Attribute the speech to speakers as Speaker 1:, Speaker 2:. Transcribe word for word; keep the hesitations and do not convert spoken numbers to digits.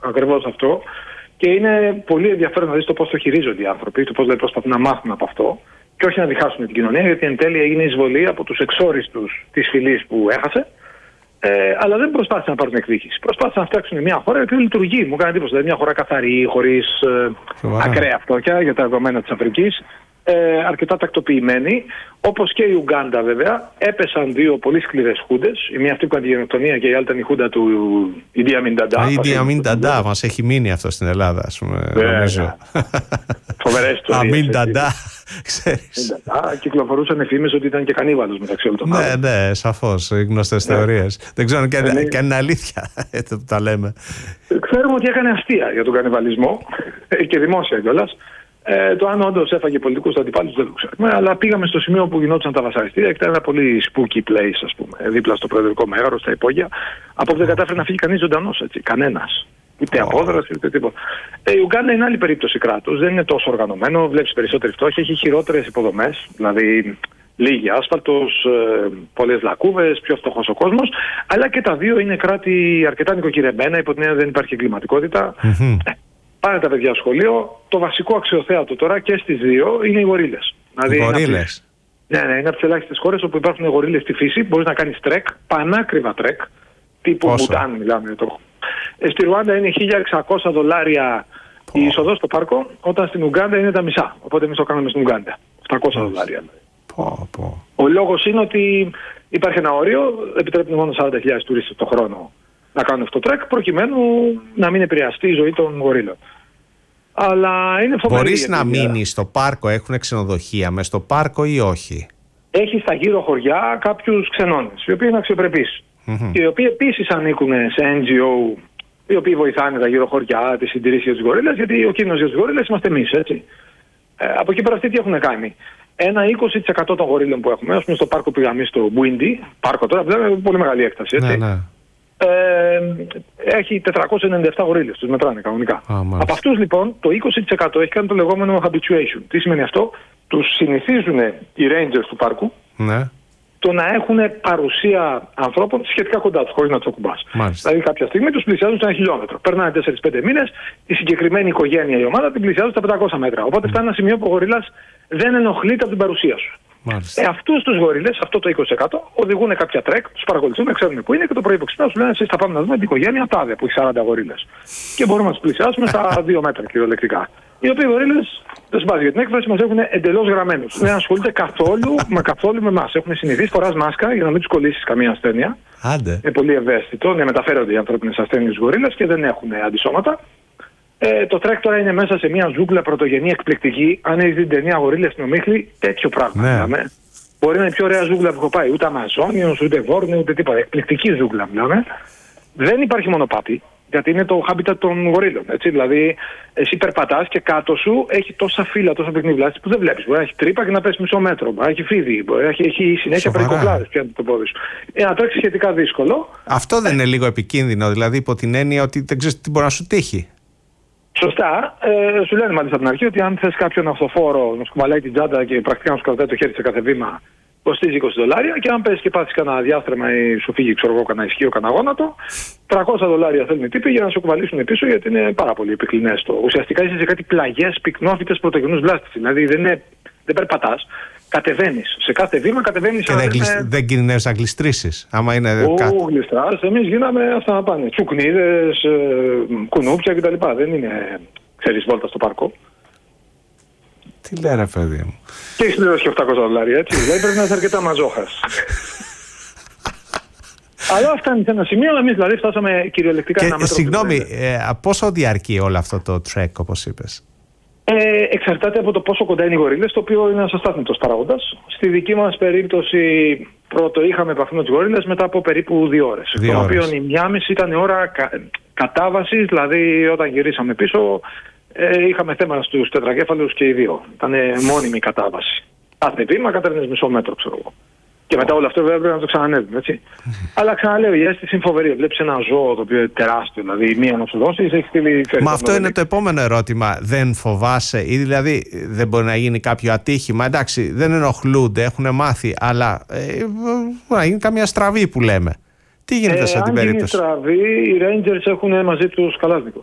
Speaker 1: Ακριβώς αυτό. Και είναι πολύ ενδιαφέρον να δεις το πώς το χειρίζονται οι άνθρωποι, το πώς δηλαδή προσπαθούν να μάθουν από αυτό και όχι να διχάσουν την κοινωνία, γιατί εν τέλει έγινε εισβολή από τους εξόριστους της φυλής που έχασε. Ε, αλλά δεν προσπάθησαν να πάρουν εκδίκηση. Προσπάθησαν να φτιάξουν μια χώρα η οποία λειτουργεί. Μου έκανε εντύπωση. Δηλαδή μια χώρα καθαρή, χωρίς ε, ακραία φτώχεια για τα δεδομένα της Αφρικής. Ε, αρκετά τακτοποιημένη. Όπως και η Ουγκάντα βέβαια. Έπεσαν δύο πολύ σκληρές χούντες. Η μία αυτή που έκανε τη γενοκτονία και η άλλη ήταν η χούντα του Ιντί Αμίν Νταντά.
Speaker 2: Η Ιντί Αμίν Νταντά μας έχει μείνει αυτό στην Ελλάδα, ας πούμε. Νομίζω.
Speaker 1: Φοβερές ιστορίες.
Speaker 2: Αμίν Νταντά. Ξέρεις.
Speaker 1: Κυκλοφορούσαν εφήμες ότι ήταν και κανίβαλος μεταξύ όλων των άλλων.
Speaker 2: Ναι, ναι, σαφώς. Οι γνωστές ναι. θεωρίες. Δεν ξέρω και αν είναι αλήθεια. Έτσι τα λέμε.
Speaker 1: Ξέρουμε ότι έκανε αστεία για τον κανιβαλισμό και δημόσια κιόλας. Ε, το αν όντως έφαγε πολιτικούς αντιπάλους δεν το ξέρουμε, αλλά πήγαμε στο σημείο που γινόντουσαν τα βασαριστήρια και ήταν ένα πολύ spooky place, ας πούμε, δίπλα στο προεδρικό μέγαρο, στα υπόγεια, από όπου δεν κατάφερε να φύγει κανείς ζωντανός, έτσι, κανένας. Ούτε oh. απόδραση, ούτε τίποτα. Ε, η Ουγκάντα είναι άλλη περίπτωση κράτους, δεν είναι τόσο οργανωμένο, βλέπεις περισσότερη φτώχεια, έχει χειρότερες υποδομές, δηλαδή λίγη άσφαλτος, ε, πολλές λακκούβες, πιο φτωχός ο κόσμος, αλλά και τα δύο είναι κράτη αρκετά νοικοκυρεμένα, υπό την έννοια δεν υπάρχει εγκληματικότητα. Mm-hmm. Πάνε τα παιδιά σχολείο. Το βασικό αξιοθέατο τώρα και στις δύο είναι οι γορίλες.
Speaker 2: Δηλαδή, οι γορίλες.
Speaker 1: Ναι, ναι, είναι από τις ελάχιστες χώρες όπου υπάρχουν γορίλες στη φύση. Μπορείς να κάνεις τρεκ, πανάκριβα τρεκ, τύπου Μουτάν μιλάμε. Το. Ε, στη Ρουάντα είναι χίλια εξακόσια δολάρια oh. η είσοδος στο πάρκο, όταν στην Ουγκάντα είναι τα μισά. Οπότε εμείς το κάνουμε στην Ουγκάντα. οκτακόσια δολάρια.
Speaker 2: Oh, oh.
Speaker 1: Ο λόγος είναι ότι υπάρχει ένα όριο, επιτρέπει μόνο σαράντα χιλιάδες τουρίστες το χρόνο να κάνουν αυτό το τρεκ, προκειμένου να μην επηρεαστεί η ζωή των γορίλων. Αλλά είναι φοβερή.
Speaker 2: Μπορείς να μείνεις στο πάρκο, έχουν ξενοδοχεία μες στο πάρκο ή όχι?
Speaker 1: Έχει στα γύρω χωριά κάποιους ξενώνες, οι οποίοι είναι αξιοπρεπείς. Mm-hmm. Οι οποίοι επίσης ανήκουν σε εν τζι ο, οι οποίοι βοηθάνε τα γύρω χωριά, τη συντηρήση για τους γορίλες, γιατί ο κίνδυνος για τους γορίλες είμαστε εμείς, έτσι. Ε, από εκεί πέρα αυτοί τι έχουν κάνει? Ένα είκοσι τοις εκατό των γορίλων που έχουμε, ας πούμε στο πάρκο πήγαμε στο Μπουίντι, πάρκο τώρα, βλέπουμε πολύ μεγάλη έκταση, έτσι. Ναι, ναι. Ε, έχει τετρακόσιες ενενήντα επτά γορίλες, τους μετράνε κανονικά. Ah, από αυτούς λοιπόν το είκοσι τοις εκατό έχει κάνει το λεγόμενο habituation. Τι σημαίνει αυτό? Τους συνηθίζουν οι rangers του πάρκου ναι. το να έχουν παρουσία ανθρώπων σχετικά κοντά τους, χωρίς να τους ακουμπάς. Δηλαδή κάποια στιγμή τους πλησιάζουν σε ένα χιλιόμετρο. Περνάνε τέσσερα πέντε μήνες, η συγκεκριμένη οικογένεια, η ομάδα την πλησιάζουν στα πεντακόσια μέτρα. Οπότε mm. φτάνει ένα σημείο που ο γορίλας δεν ενοχλείται από την παρουσία σου. Ε, αυτούς τους γορίλες, αυτό το είκοσι τοις εκατό, οδηγούν κάποια τρεκ, τους παρακολουθούν, ξέρουν που είναι και το πρωί που ξυπνάνε, σου λένε εσείς θα πάμε να δούμε την οικογένεια τάδε που έχει σαράντα γορίλες. Και μπορούμε να τους πλησιάσουμε στα δύο μέτρα κυριολεκτικά. Οι οποίοι γορίλες, δεν συμπάζει για την έκφραση, μας έχουν εντελώς γραμμένους. Δεν ασχολούνται καθόλου, μα καθόλου με εμάς. Έχουν συνηθίσει, φοράς μάσκα για να μην τους κολλήσεις καμία ασθένεια.
Speaker 2: Άντε.
Speaker 1: Είναι πολύ ευαίσθητο, ναι, μεταφέρονται οι ανθρώπινες ασθένειες στους γορίλες και δεν έχουν αντισώματα. Ε, το τρεκ τώρα είναι μέσα σε μια ζούγκλα πρωτογενή εκπληκτική. Αν έχει την ταινία Γορίλες στην Ομίχλη, τέτοιο πράγμα. Ναι. Μπορεί να είναι η πιο ωραία ζούγκλα που έχω πάει. Ούτε Αμαζόνιος, ούτε Βόρνιο, ούτε τίποτα. Εκπληκτική ζούγκλα μιλάμε. Δεν υπάρχει μονοπάτι, γιατί είναι το habitat των γορίλων. Έτσι. Δηλαδή, εσύ περπατάς και κάτω σου έχει τόσα φύλλα, τόσα πυκνή βλάστη που δεν βλέπεις. Μπορεί να έχει τρύπα και να πέσει μισό μέτρο. Μπορεί να έχει φίδι, μπορεί να έχει, έχει συνέχεια περικοκλάδες πια το πόδι σου. Είναι να τρέξει σχετικά δύσκολο.
Speaker 2: Αυτό δεν είναι λίγο επικίνδυνο, δηλαδή υπό την έννοια ότι δεν ξέρεις τι μπορεί να σου τύχει?
Speaker 1: Σωστά. Ε, σου λένε μάλιστα από την αρχή ότι αν θες κάποιον αυτοφόρο να σου κουβαλάει την τσάντα και πρακτικά να σου κρατάει το χέρι σε κάθε βήμα, κοστίζει είκοσι δολάρια. Και αν πες και πάθεις κανένα διάστρεμα ή σου φύγει, ξέρω εγώ, κανένα ισχύο, κανένα γόνατο, τριακόσια δολάρια θέλουν οι τύποι για να σου κουβαλήσουν πίσω, γιατί είναι πάρα πολύ επικρινές. Ουσιαστικά είσαι σε κάτι πλαγιές πυκνόφυτες πρωτογενούς βλάστης. Δηλαδή δεν, είναι, δεν περπατάς. Κατεβαίνεις. Σε κάθε βήμα κατεβαίνεις.
Speaker 2: Και δεν, είναι... δεν κινδυνεύεις να γλιστρήσεις. Άμα είναι.
Speaker 1: Ού, κάτι... γλιστράς. Εμείς γίναμε αυτά να πάνε. Τσουκνίδες, ε, κουνούπια κτλ. Δεν είναι, ξέρεις, βόλτα στο πάρκο.
Speaker 2: Τι λέει ρε παιδί μου.
Speaker 1: Και έχεις πληρώσει και οχτακόσια δολάρια, έτσι. Δηλαδή πρέπει να είσαι αρκετά μαζόχας. Αλλά φτάνει σε ένα σημείο, εμείς δηλαδή φτάσαμε κυριολεκτικά
Speaker 2: και,
Speaker 1: ένα μέτρο.
Speaker 2: Συγγνώμη, ε, πόσο διαρκεί όλο αυτό το τρεκ, όπως είπες?
Speaker 1: Ε, εξαρτάται από το πόσο κοντά είναι οι γορίλες, το οποίο είναι ένας αστάθμιτος παράγοντας. Στη δική μας περίπτωση, πρώτο είχαμε επαφή με τους γορίλες μετά από περίπου δύο ώρες. Δύο το οποίο η μία μισή ήταν η ώρα κα, κατάβασης, δηλαδή όταν γυρίσαμε πίσω, ε, είχαμε θέμα στους τετρακέφαλους και οι δύο. Ήταν μόνιμη κατάβαση. Κάθε βήμα κατέβαινες μισό μέτρο, ξέρω εγώ. Και μετά όλο αυτό βέβαια πρέπει να το ξανανεύουμε, έτσι. Mm. Αλλά ξαναλέω, η αίσθηση είναι φοβερή. Βλέπεις ένα ζώο το οποίο είναι τεράστιο, δηλαδή μία να σου δώσει, έχει στείλει.
Speaker 2: Μα αυτό είναι το επόμενο ερώτημα. Δεν φοβάσαι, ή δηλαδή δεν μπορεί να γίνει κάποιο ατύχημα? Εντάξει, δεν ενοχλούνται, έχουν μάθει, αλλά ε, μπορεί να γίνει καμία στραβή που λέμε. Τι γίνεται ε, σε αυτή την περίπτωση?
Speaker 1: Αν γίνει στραβή, οι Rangers έχουν μαζί τους Καλάσνικοφ.